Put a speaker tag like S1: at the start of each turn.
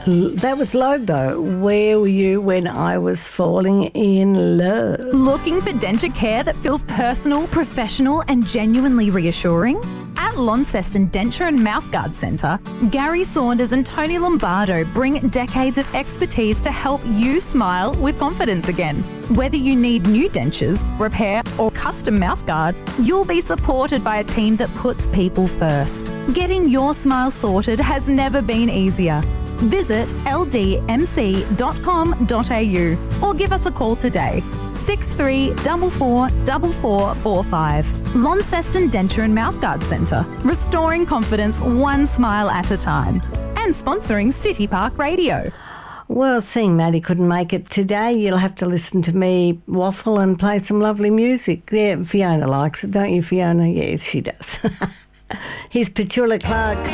S1: That was Lobo. Where were you when I was falling in love?
S2: Looking for denture care that feels personal, professional and genuinely reassuring? At Launceston Denture and Mouthguard Centre, Gary Saunders and Tony Lombardo bring decades of expertise to help you smile with confidence again. Whether you need new dentures, repair or custom mouthguard, you'll be supported by a team that puts people first. Getting your smile sorted has never been easier. Visit ldmc.com.au or give us a call today. 63444445. Launceston Denture and Mouthguard Centre, restoring confidence one smile at a time. And sponsoring City Park Radio.
S1: Well, seeing Maddie couldn't make it today, you'll have to listen to me waffle and play some lovely music. Yeah, Fiona likes it, don't you, Fiona? Yes, she does. Here's Petula Clark.